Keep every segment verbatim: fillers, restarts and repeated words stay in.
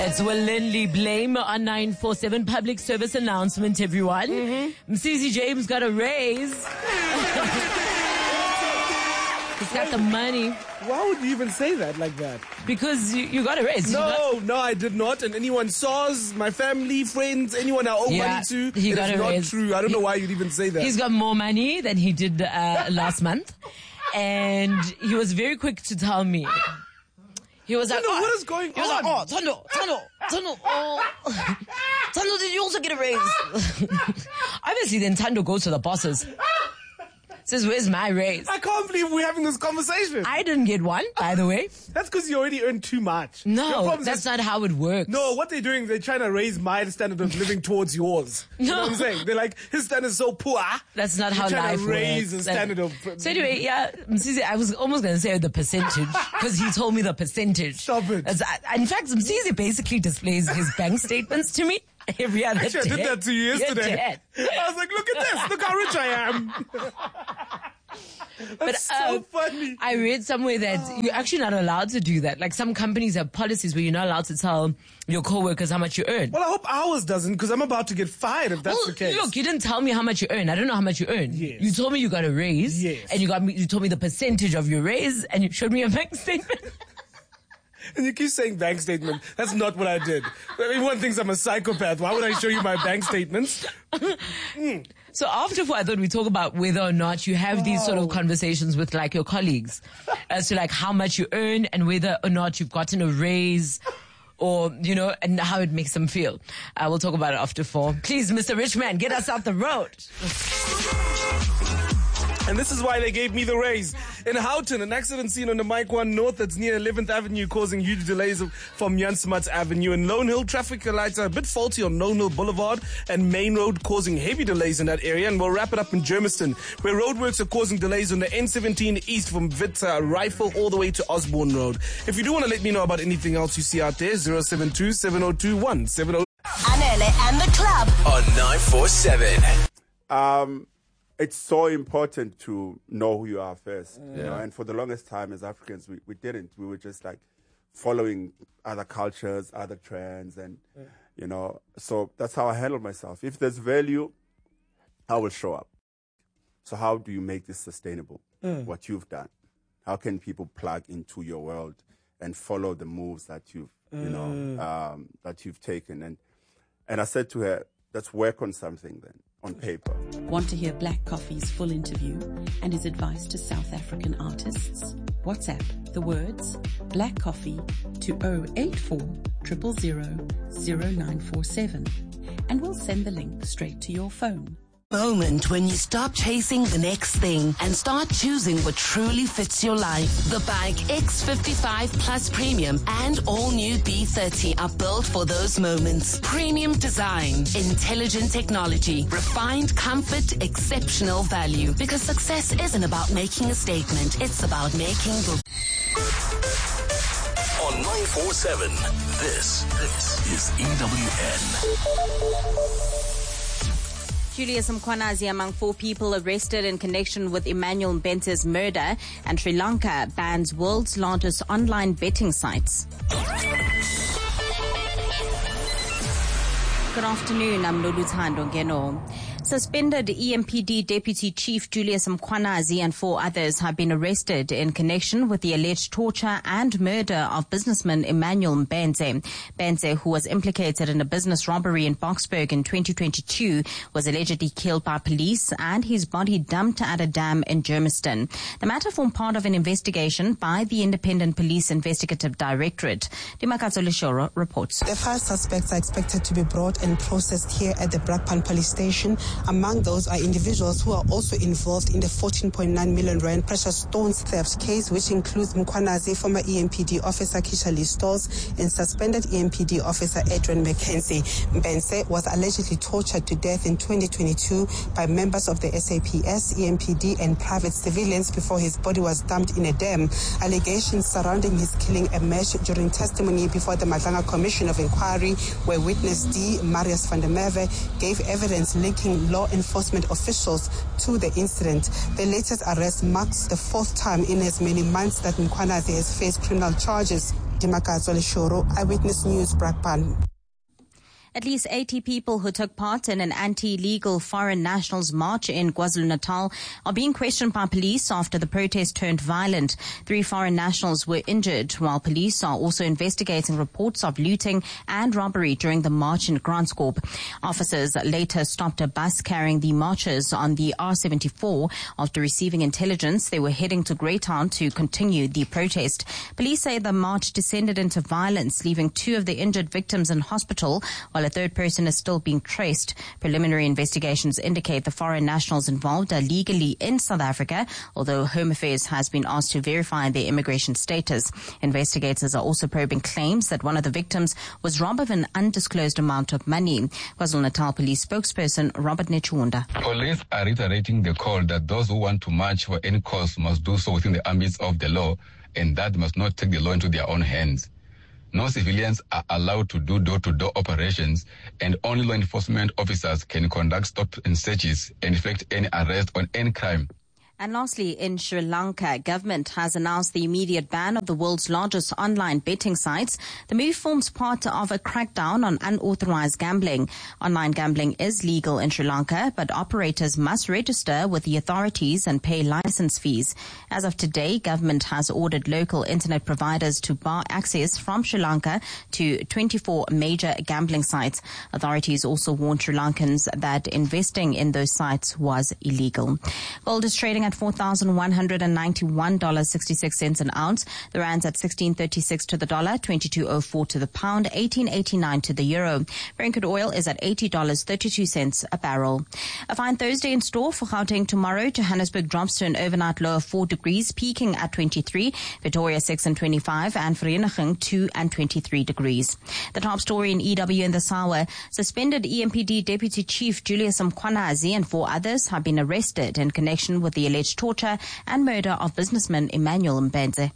It's Willingly Blame on nine four seven. Public service announcement, everyone. Mm-hmm. Msisi James got a raise. He's got the money. Why would you even say that like that? Because you, you got a raise. No, no, I did not. And anyone saws, my family, friends, anyone I owe Yeah, money to, he it got is a not raise. true. I don't He- know why you'd even say that. He's got more money than he did uh, last month. And he was very quick to tell me. He was like, Tando, oh, what is going he was on? like, oh, Tando, Tando, Tando, oh. Tando, did you also get a raise? Obviously, then Tando goes to the bosses. Says, where's my raise? I can't believe we're having this conversation. I didn't get one, by the way. That's because you already earned too much. Your No, problem that's is- not how it works. No, what they're doing, they're trying to raise my standard of living towards yours. You know No. what I'm saying? They're like, his standard is so poor. That's not You're how trying life to raise works. the That- standard of... So anyway, yeah, Msisi, I was almost going to say the percentage because he told me the percentage. Stop it. As I- in fact, Msisi basically displays his bank statements to me every other Actually, day. I did that to you You're yesterday. dead. I was like, look at this. Look how rich I am. That's so um, funny. I read somewhere that you're actually not allowed to do that. Like some companies have policies where you're not allowed to tell your coworkers how much you earn. Well, I hope ours doesn't, because I'm about to get fired if that's Well, the case. look, you didn't tell me how much you earn. I don't know how much you earn. Yes. You told me you got a raise. Yes. And you got me. You told me the percentage of your raise, and you showed me a bank statement. And you keep saying bank statement. That's not what I did. Everyone thinks I'm a psychopath. Why would I show you my bank statements? Mm. So after four, I thought we'd talk about whether or not you have these sort of conversations with like your colleagues as to like how much you earn and whether or not you've gotten a raise or, you know, and how it makes them feel. Uh, we'll talk about it after four. Please, Mister Richman, get us off the road. And this is why they gave me the raise. In Houghton, an accident scene on the Mike one North that's near eleventh Avenue causing huge delays from Jan Smuts Avenue. In Lone Hill, traffic lights are a bit faulty on Lone Hill Boulevard and Main Road, causing heavy delays in that area. And we'll wrap it up in Germiston, where roadworks are causing delays on the N seventeen east from Vita Rifle all the way to Osborne Road. If you do want to let me know about anything else you see out there, zero seven two, seven zero two, one seven zero. Anele and the club on nine four seven. Um, it's so important to know who you are first. Yeah. You know, and for the longest time as Africans, we, we didn't. We were just like following other cultures, other trends, and, yeah. you know, so that's how I handle myself. If there's value, I will show up. So how do you make this sustainable? Mm. What you've done? How can people plug into your world and follow the moves that you've, mm. you know, um, that you've taken? And, and I said to her, let's work on something then. On paper. Want to hear Black Coffee's full interview and his advice to South African artists? WhatsApp the words Black Coffee to zero eight four zero zero zero zero nine four seven and we'll send the link straight to your phone. Moment when you stop chasing the next thing and start choosing what truly fits your life. The Bike X fifty-five Plus Premium and all new B thirty are built for those moments. Premium design, intelligent technology, refined comfort, exceptional value. Because success isn't about making a statement, it's about making the... On nine four seven, this, this is E W N. Julius Mkhwanazi among four people arrested in connection with Emmanuel Mbense's murder, and Sri Lanka bans world's largest online betting sites. Good afternoon, I'm Loluthando Ngeno. Suspended E M P D Deputy Chief Julius Mkhwanazi and four others have been arrested in connection with the alleged torture and murder of businessman Emmanuel Mbense. Mbense, who was implicated in a business robbery in Boksburg in twenty twenty-two, was allegedly killed by police and his body dumped at a dam in Germiston. The matter formed part of an investigation by the Independent Police Investigative Directorate. Dimakatso Lishoro reports. The five suspects are expected to be brought and processed here at the Brakpan Police Station. Among those are individuals who are also involved in the fourteen point nine million rand precious stones theft case, which includes Mkhwanazi, former E M P D officer Keisha Lee Stolz, and suspended E M P D officer Adrian McKenzie. Mbense was allegedly tortured to death in twenty twenty-two by members of the S A P S, E M P D, and private civilians before his body was dumped in a dam. Allegations surrounding his killing emerged during testimony before the Madlanga Commission of Inquiry, where witness D. Marius van der Merwe gave evidence linking law enforcement officials to the incident. The latest arrest marks the fourth time in as many months that Mkhwanazi has faced criminal charges. Dimakatso Leshoro, Eyewitness News, Brakpan. At least eighty people who took part in an anti-illegal foreign nationals march in KwaZulu-Natal are being questioned by police after the protest turned violent. Three foreign nationals were injured, while police are also investigating reports of looting and robbery during the march in Granskop. Officers later stopped a bus carrying the marchers on the R seventy-four after receiving intelligence they were heading to Greytown to continue the protest. Police say the march descended into violence, leaving two of the injured victims in hospital, while a third person is still being traced. Preliminary investigations indicate the foreign nationals involved are legally in South Africa, although Home Affairs has been asked to verify their immigration status. Investigators are also probing claims that one of the victims was robbed of an undisclosed amount of money. KwaZulu-Natal Police spokesperson Robert Nechunda. Police are reiterating the call that those who want to march for any cause must do so within the ambits of the law, and that must not take the law into their own hands. No civilians are allowed to do door-to-door operations, and only law enforcement officers can conduct stop and searches and effect any arrest on any crime. And lastly, in Sri Lanka, government has announced the immediate ban of the world's largest online betting sites. The move forms part of a crackdown on unauthorized gambling. Online gambling is legal in Sri Lanka, but operators must register with the authorities and pay license fees. As of today, government has ordered local internet providers to bar access from Sri Lanka to twenty-four major gambling sites. Authorities also warned Sri Lankans that investing in those sites was illegal. Gold is trading at four thousand one hundred ninety-one dollars and sixty-six cents an ounce. The rand's at sixteen thirty-six to the dollar, twenty-two oh four to the pound, eighteen eighty-nine to the euro. Brent crude oil is at eighty dollars and thirty-two cents a barrel. A fine Thursday in store for Gauteng tomorrow. Johannesburg drops to an overnight low of four degrees, peaking at twenty-three. Pretoria six and twenty-five, and Vereeniging two and twenty-three degrees. The top story in E W in this hour: suspended E M P D Deputy Chief Julius Mkhwanazi and four others have been arrested in connection with the alleged torture and murder of businessman Emmanuel Mbenze.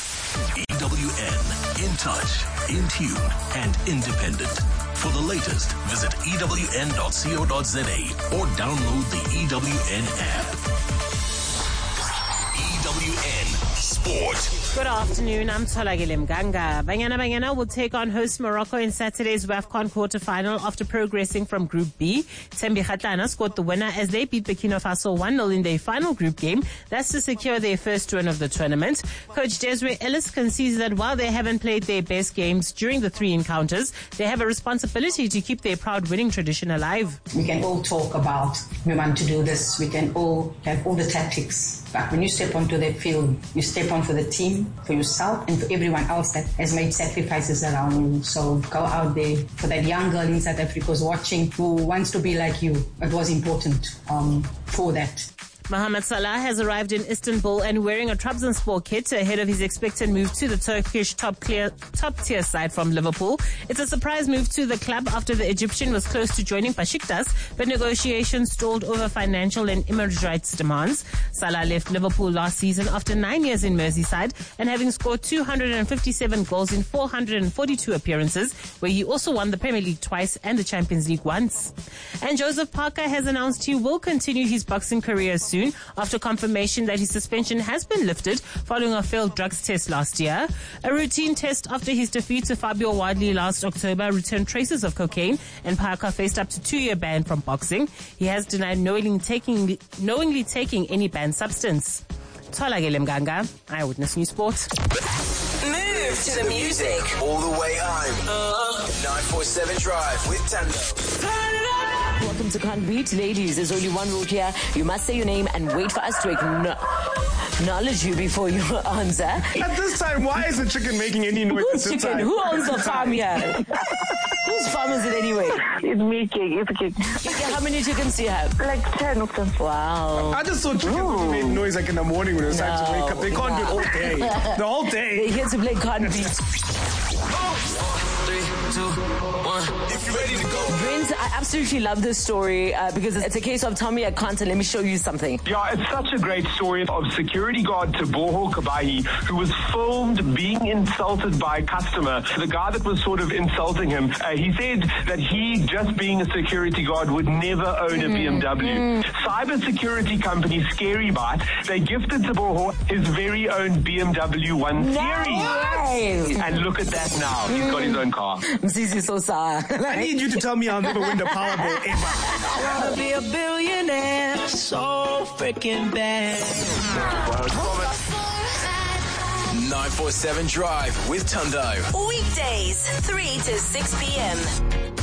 E W N, in touch, in tune, and independent. For the latest, visit E W N dot co dot za or download the E W N app. E W N Sport. Good afternoon, I'm Tolagile Mganga. Banyana Banyana will take on host Morocco in Saturday's WAFCON quarterfinal after progressing from Group B. Tembi Khatlana scored the winner as they beat Burkina Faso one nil in their final group game. That's to secure their first win of the tournament. Coach Desiree Ellis concedes that while they haven't played their best games during the three encounters, they have a responsibility to keep their proud winning tradition alive. We can all talk about we want to do this, we can all have all the tactics, but when you step onto the field, you step on for the team, for yourself, and for everyone else that has made sacrifices around you. So go out there. For that young girl in South Africa who's watching, who wants to be like you, it was important um, for that. Mohamed Salah has arrived in Istanbul and wearing a Trabzonspor kit ahead of his expected move to the Turkish top clear, top tier side from Liverpool. It's a surprise move to the club after the Egyptian was close to joining Besiktas, but negotiations stalled over financial and image rights demands. Salah left Liverpool last season after nine years in Merseyside and having scored two hundred fifty-seven goals in four hundred forty-two appearances, where he also won the Premier League twice and the Champions League once. And Joseph Parker has announced he will continue his boxing career soon, after confirmation that his suspension has been lifted following a failed drugs test last year. A routine test after his defeat to Fabio Wadley last October returned traces of cocaine, and Parker faced up to two-year ban from boxing. He has denied knowingly taking, knowingly taking any banned substance. Tolagile Mganga, Eyewitness News Sport. Move to the music. All the way home. Uh, nine four seven Drive with Tando. Turn it up. Welcome to Can't Beat. Ladies, there's only one rule here. You must say your name and wait for us to acknowledge you before you answer. At this time, why is the chicken making any noise Who's at this chicken? time? Who owns the farm here? Whose farm is it anyway? It's me, Kiki. It's Kiki. Kiki, how many chickens do you have? Like ten of them. Wow. I just saw chickens who made noise like in the morning when it was No. time to wake up. They can't do it all day. The whole day. They're here to play Can't Beat. Three. two, one. If you're ready to go. Brent, I absolutely love this story uh, because it's a case of tell me I can't and let me show you something. Yeah, it's such a great story of security guard Teboho Kabahi, who was filmed being insulted by a customer. The guy that was sort of insulting him, uh, he said that he, just being a security guard, would never own a B M W. Mm. Cyber security company Scary Byte, they gifted Teboho his very own B M W one Series. And look at that now. He's got his own car. Msisi so sour. I need you to tell me I'll never win the Powerball ever. I wanna be a billionaire, so freaking bad. nine four seven Drive with Tundo. Weekdays, three to six p.m.